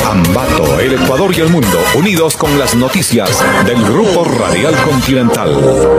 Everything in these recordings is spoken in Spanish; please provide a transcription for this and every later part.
Ambato, el Ecuador y el mundo, unidos con las noticias del Grupo Radial Continental.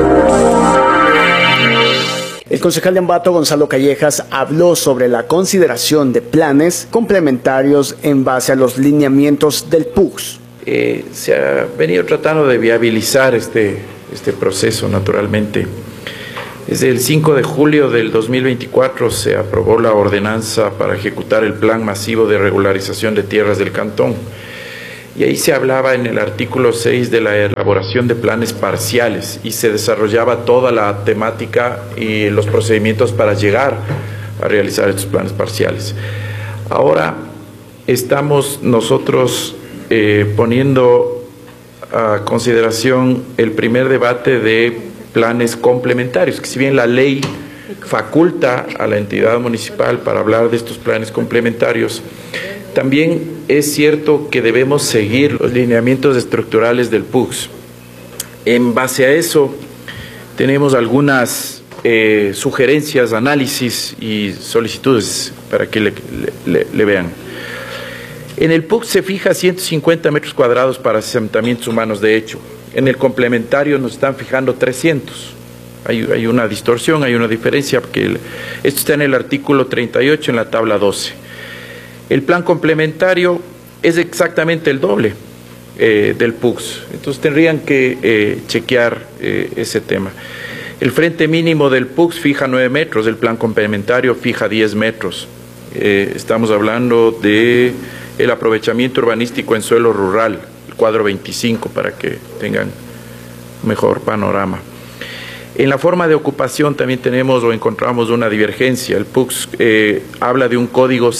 El concejal de Ambato, Gonzalo Callejas, habló sobre la consideración de planes complementarios en base a los lineamientos del PUCS. Se ha venido tratando de viabilizar este proceso naturalmente. Desde el 5 de julio del 2024 se aprobó la ordenanza para ejecutar el Plan Masivo de Regularización de Tierras del Cantón. Y ahí se hablaba en el artículo 6 de la elaboración de planes parciales y se desarrollaba toda la temática y los procedimientos para llegar a realizar estos planes parciales. Ahora estamos nosotros poniendo a consideración el primer debate de planes complementarios, que si bien la ley faculta a la entidad municipal para hablar de estos planes complementarios, también es cierto que debemos seguir los lineamientos estructurales del PUCS. En base a eso, tenemos algunas sugerencias, análisis y solicitudes para que le vean. En el PUCS se fija 150 metros cuadrados para asentamientos humanos de hecho. En el complementario nos están fijando 300. Hay una distorsión, hay una diferencia, porque esto está en el artículo 38 en la tabla 12. El plan complementario es exactamente el doble del PUCS, entonces tendrían que chequear ese tema. El frente mínimo del PUCS fija 9 metros, el plan complementario fija 10 metros. Estamos hablando de el aprovechamiento urbanístico en suelo rural, el cuadro 25, para que tengan mejor panorama. En la forma de ocupación también tenemos o encontramos una divergencia. El PUCS habla de un código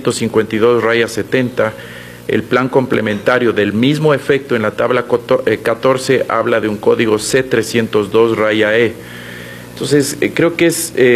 C152-70, el plan complementario del mismo efecto en la tabla 14 habla de un código C302-E. Entonces, creo que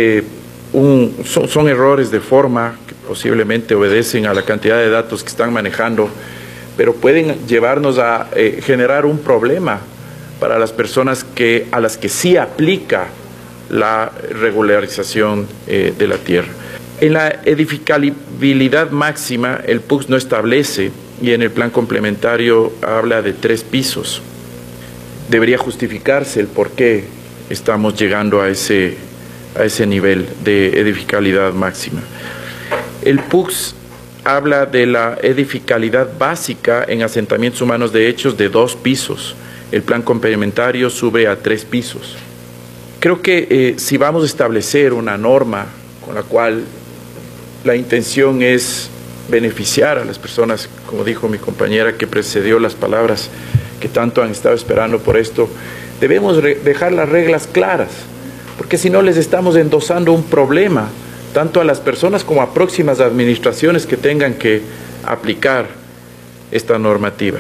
son errores de forma que posiblemente obedecen a la cantidad de datos que están manejando, pero pueden llevarnos a generar un problema para las personas a las que sí aplica la regularización de la tierra. En la edificabilidad máxima, el PUCS no establece, y en el plan complementario habla de 3 pisos. Debería justificarse el por qué estamos llegando a ese nivel de edificabilidad máxima. El PUCS habla de la edificabilidad básica en asentamientos humanos de hechos de 2 pisos. El plan complementario sube a 3 pisos. Creo que si vamos a establecer una norma con la cual la intención es beneficiar a las personas, como dijo mi compañera que precedió las palabras, que tanto han estado esperando por esto, debemos dejar las reglas claras, porque si no les estamos endosando un problema, tanto a las personas como a próximas administraciones que tengan que aplicar esta normativa.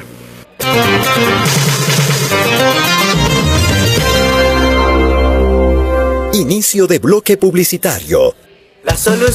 Inicio de bloque publicitario.